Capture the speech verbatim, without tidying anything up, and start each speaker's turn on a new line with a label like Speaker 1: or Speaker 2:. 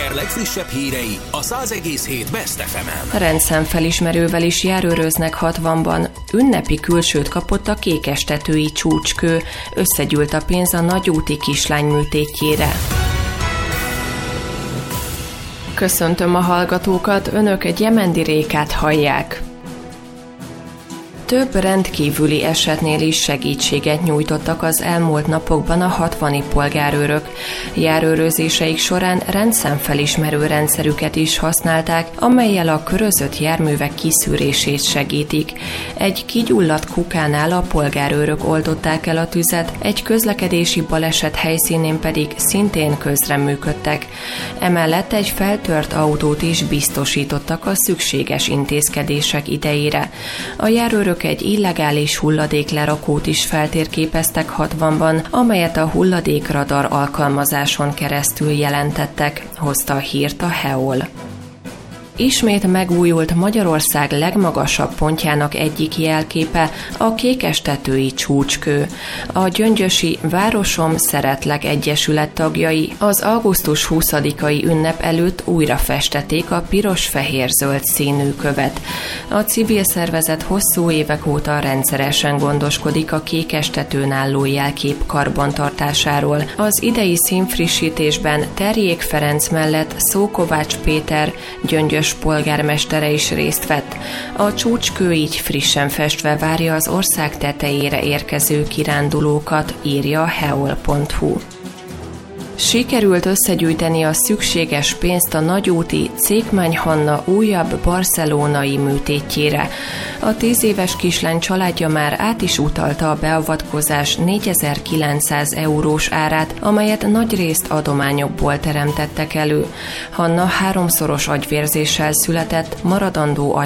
Speaker 1: Eger legfrissebb hírei a száz egész hét Best ef emen.
Speaker 2: Rendszámfelismerővel is járőröznek hatvanban. Ünnepi külsőt kapott a kékestetői csúcskő. Összegyűlt a pénz a nagyúti kislány műtétjére. Köszöntöm a hallgatókat, önök egy Jemendi Rékát hallják. Több rendkívüli esetnél is segítséget nyújtottak az elmúlt napokban a hatvani polgárőrök. Járőrözéseik során rendszámfelismerő rendszerüket is használták, amellyel a körözött járművek kiszűrését segítik. Egy kigyulladt kukánál a polgárőrök oltották el a tüzet, egy közlekedési baleset helyszínén pedig szintén közreműködtek. Emellett egy feltört autót is biztosítottak a szükséges intézkedések idejére. A járőrök egy illegális hulladéklerakót is feltérképeztek hatvanban, amelyet a hulladékradar alkalmazáson keresztül jelentettek, hozta a hírt a há e o el. Ismét megújult Magyarország legmagasabb pontjának egyik jelképe, a kékestetői csúcskő. A gyöngyösi Városom Szeretlek Egyesület tagjai az augusztus huszadikai ünnep előtt újra festették a piros-fehér-zöld színű követ. A civil szervezet hosszú évek óta rendszeresen gondoskodik a kékestetőn álló jelkép karbantartásáról. Az idei színfrissítésben Terjék Ferenc mellett Szókovács Péter, Gyöngyös polgármestere is részt vett. A csúcskő így frissen festve várja az ország tetejére érkező kirándulókat, írja a heol pont hu. Sikerült összegyűjteni a szükséges pénzt a nagyúti Czékmány Hanna újabb barcelonai műtétjére. A tíz éves kislány családja már át is utalta a beavatkozás négyezer-kilencszáz eurós árát, amelyet nagyrészt adományokból teremtettek elő. Hanna háromszoros agyvérzéssel született, maradandó